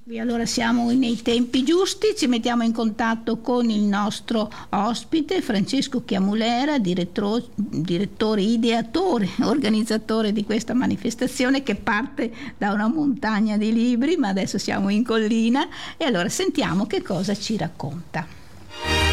Allora siamo nei tempi giusti, ci mettiamo in contatto con il nostro ospite Francesco Chiamulera, direttore, ideatore, organizzatore di questa manifestazione che parte da una montagna di libri, ma adesso siamo in collina e allora sentiamo che cosa ci racconta.